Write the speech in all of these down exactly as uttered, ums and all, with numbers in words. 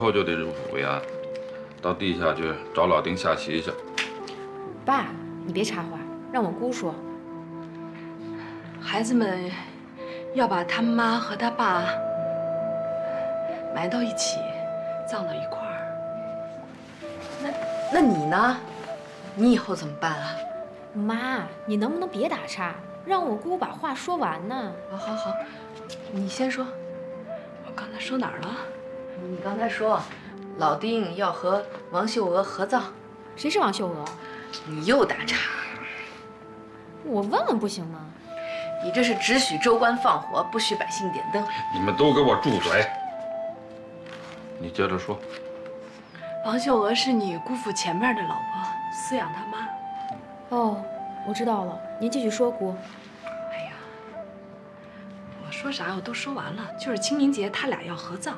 后就得入府呀，到地下去找老丁下棋去。 爸，你别插话，让我姑说。 孩子们要把他妈和他爸埋到一起，葬到一块儿。那那你呢？你以后怎么办啊？ 妈，你能不能别打岔，让我姑把话说完呢？ 好好好，你先说。我刚才说哪儿了？你刚才说，老丁要和王秀娥合葬。 谁是王秀娥？ 你又打岔。 我问问不行吗？ 你这是只许州官放火，不许百姓点灯。 你们都给我住嘴！你接着说。 王秀娥是你姑父前面的老婆，饲养他妈。 哦，我知道了，您继续说，姑。 哎呀，我说啥我都说完了，就是清明节他俩要合葬。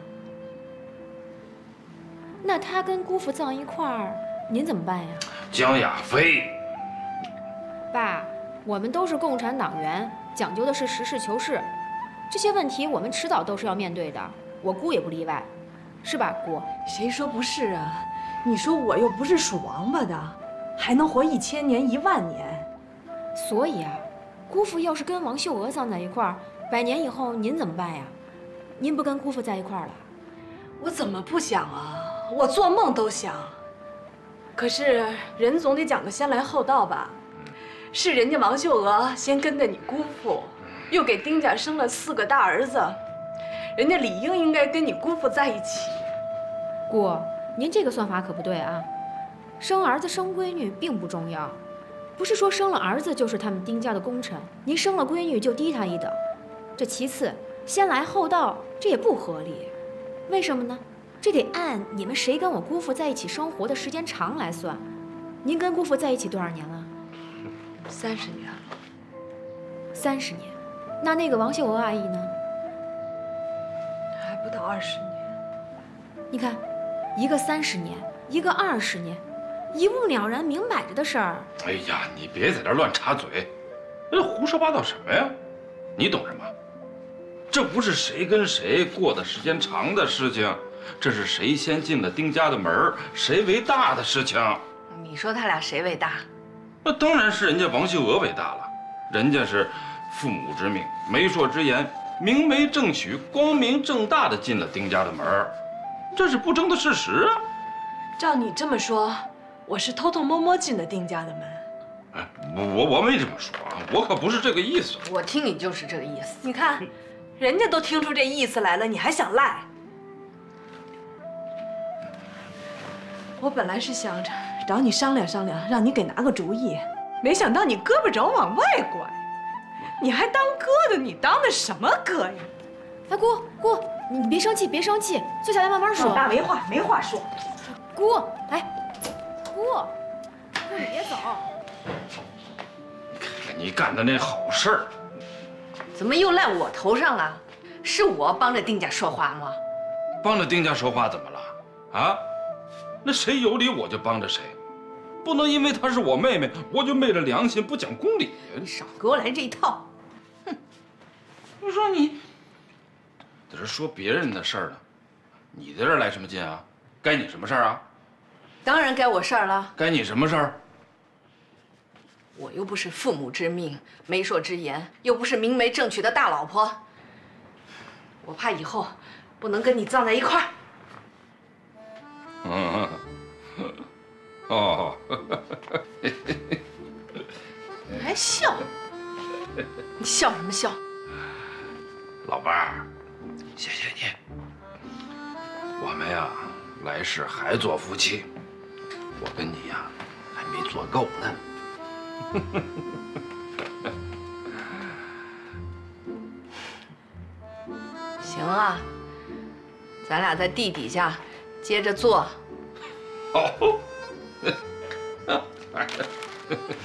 那他跟姑父葬一块儿，您怎么办呀？ 江亚飞， 爸，我们都是共产党员，讲究的是实事求是，这些问题我们迟早都是要面对的，我姑也不例外，是吧，姑？ 谁说不是啊？你说我又不是属王八的，还能活一千年一万年。 所以啊，姑父要是跟王秀娥葬在一块儿，百年以后您怎么办呀？您不跟姑父在一块儿了？ 我怎么不想啊？我做梦都想。可是人总得讲个先来后到吧？是人家王秀娥先跟着你姑父，又给丁家生了四个大儿子，人家理应应该跟你姑父在一起。 姑，您这个算法可不对啊！生儿子生闺女并不重要，不是说生了儿子就是他们丁家的功臣，您生了闺女就低他一等。这其次，先来后到，这也不合理。为什么呢？这得按你们谁跟我姑父在一起生活的时间长来算。您跟姑父在一起多少年了？ 三十年了。 三十年。那那个王秀娥阿姨呢？ 还不到二十年。 你看，一个三十年，一个二十年，一目了然，明摆着的事儿。 哎呀，你别在这儿乱插嘴，这胡说八道什么呀？你懂什么？这不是谁跟谁过的时间长的事情，这是谁先进了丁家的门，谁为大的事情。 你说他俩谁为大？ 那当然是人家王秀娥为大了，人家是父母之命，媒妁之言，明媒正娶，光明正大的进了丁家的门，这是不争的事实啊。 照你这么说，我是偷偷摸摸进的丁家的门。 哎，我我没这么说啊，我可不是这个意思。 我听你就是这个意思。 你看，人家都听出这意思来了，你还想赖？我本来是想着找你商量商量，让你给拿个主意，没想到你胳膊肘往外拐，你还当哥的，你当的什么哥呀？ 哎，姑姑，你你别生气，别生气，坐下来慢慢说。 老大没话没话说。 姑，哎，姑，姑你别走。 看你干的那好事儿， 怎么又赖我头上了？是我帮着丁家说话吗？ 帮着丁家说话怎么了？啊？那谁有理我就帮着谁，不能因为她是我妹妹，我就昧着良心不讲公理。 你少给我来这一套！ 哼！我说你在这说别人的事儿呢，你在这儿来什么劲啊？该你什么事儿啊？ 当然该我事儿了。 该你什么事儿？ 我又不是父母之命、媒妁之言，又不是明媒正娶的大老婆，我怕以后不能跟你葬在一块儿。 嗯，哦， 你还笑？你笑什么笑？ 老伴儿，谢谢你。我们呀，来世还做夫妻。我跟你呀，还没做够呢。 行啊，咱俩在地底下接着做。 好。